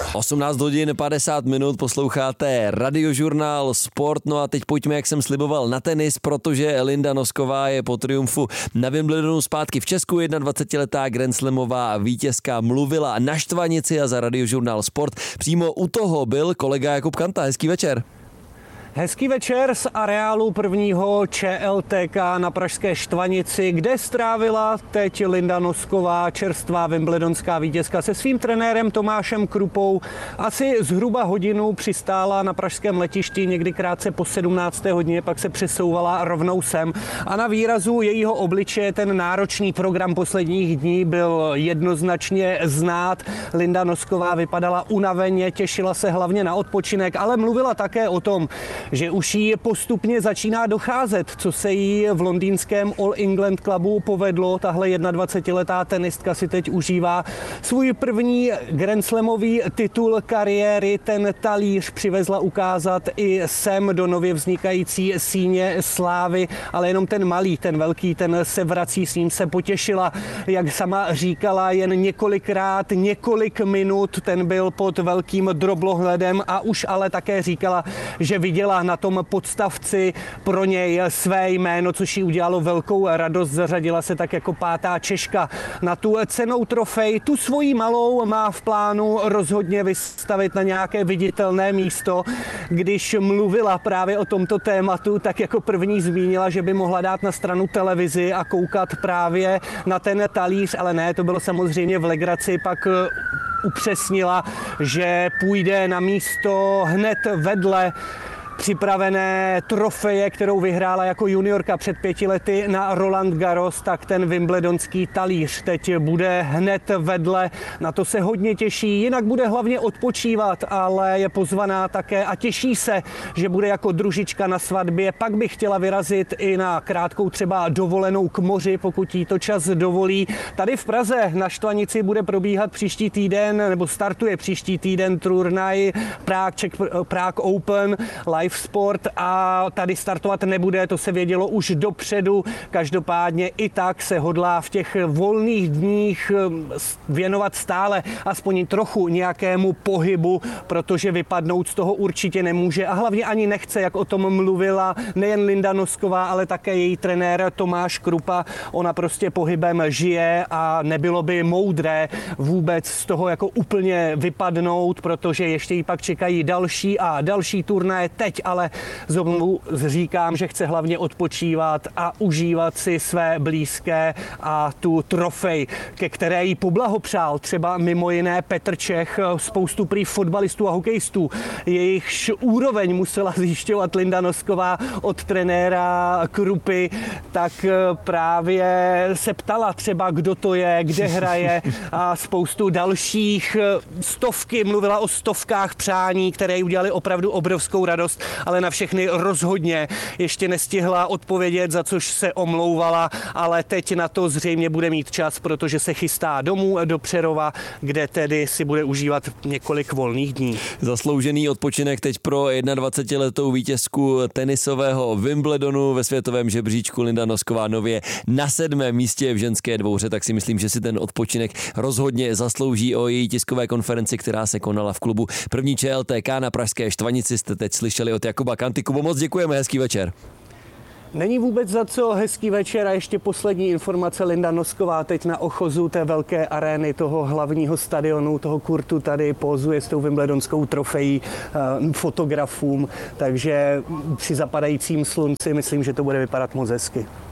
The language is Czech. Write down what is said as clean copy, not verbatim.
18 hodin 50 minut, posloucháte Radiožurnál Sport. No a teď pojďme, jak jsem sliboval, na tenis, protože Linda Nosková je po triumfu na Wimbledonu zpátky v Česku. 21letá grandslamová vítězka mluvila na štvanici a za Radiožurnál Sport přímo u toho byl kolega Jakub Kanta. Hezký večer. Hezký večer z areálu prvního ČLTK na pražské Štvanici, kde strávila teď Linda Nosková, čerstvá wimbledonská vítězka, se svým trenérem Tomášem Krupou. Asi zhruba hodinu přistála na pražském letišti, někdy krátce po 17. hodině, pak se přesouvala rovnou sem. A na výrazu jejího obličeje ten náročný program posledních dní byl jednoznačně znát. Linda Nosková vypadala unaveně, těšila se hlavně na odpočinek, ale mluvila také o tom, že už jí postupně začíná docházet, co se jí v londýnském All England Clubu povedlo. Tahle 21letá tenistka si teď užívá svůj první grandslamový titul kariéry. Ten talíř přivezla ukázat i sem do nově vznikající síně slávy, ale jenom ten malý, ten velký, ten se vrací, s ním se potěšila. Jak sama říkala, jen několikrát, několik minut, ten byl pod velkým droblohledem a už ale také říkala, že viděla na tom podstavci pro něj své jméno, což jí udělalo velkou radost. Zařadila se tak jako 5. Češka na tu cennou trofej. Tu svoji malou má v plánu rozhodně vystavit na nějaké viditelné místo. Když mluvila právě o tomto tématu, tak jako první zmínila, že by mohla dát na stranu televizi a koukat právě na ten talíř, ale ne, to bylo samozřejmě v legraci. Pak upřesnila, že půjde na místo hned vedle připravené trofeje, kterou vyhrála jako juniorka před 5 lety na Roland Garros, tak ten wimbledonský talíř teď bude hned vedle. Na to se hodně těší, jinak bude hlavně odpočívat, ale je pozvaná také a těší se, že bude jako družička na svatbě. Pak by chtěla vyrazit i na krátkou třeba dovolenou k moři, pokud jí to čas dovolí. Tady v Praze na Štvanici bude probíhat příští týden, nebo startuje příští týden turnaj Prague Open Live Sport a tady startovat nebude, to se vědělo už dopředu. Každopádně i tak se hodlá v těch volných dních věnovat stále aspoň trochu nějakému pohybu, protože vypadnout z toho určitě nemůže a hlavně ani nechce, jak o tom mluvila nejen Linda Nosková, ale také její trenér Tomáš Krupa. Ona prostě pohybem žije a nebylo by moudré vůbec z toho jako úplně vypadnout, protože ještě jí pak čekají další a další turnaje. Teď ale znovu říkám, že chce hlavně odpočívat a užívat si své blízké a tu trofej, ke které jí poblahopřál třeba mimo jiné Petr Čech, spoustu prý fotbalistů a hokejistů. Jejichž úroveň musela zjišťovat Linda Nosková od trenéra Krupy, tak právě se ptala třeba, kdo to je, kde hraje a spoustu dalších stovky, mluvila o stovkách přání, které jí udělali opravdu obrovskou radost, ale na všechny rozhodně ještě nestihla odpovědět, za což se omlouvala, ale teď na to zřejmě bude mít čas, protože se chystá domů do Přerova, kde tedy si bude užívat několik volných dní. Zasloužený odpočinek teď pro 21letou vítězku tenisového Wimbledonu ve světovém žebříčku. Linda Nosková nově na 7. místě v ženské dvouhře, tak si myslím, že si ten odpočinek rozhodně zaslouží. O její tiskové konferenci, která se konala v klubu první ČLTK na pražské Štvanici, jste teď slyšeli od Jakuba Kanty. Kubo, moc děkujeme, hezký večer. Není vůbec za co, hezký večer a ještě poslední informace. Linda Nosková teď na ochozu té velké arény, toho hlavního stadionu, toho kurtu tady pózuje s tou wimbledonskou trofejí fotografům, takže při zapadajícím slunci myslím, že to bude vypadat moc hezky.